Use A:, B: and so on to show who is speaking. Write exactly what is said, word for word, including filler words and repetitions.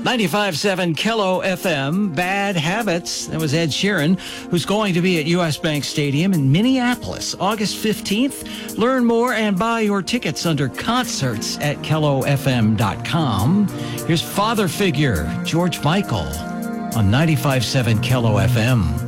A: ninety-five point seven Kello F M, Bad Habits. That was Ed Sheeran, who's going to be at U S Bank Stadium in Minneapolis, August fifteenth. Learn more and buy your tickets under concerts at kello f m dot com. Here's Father Figure, George Michael, on ninety-five point seven Kello F M.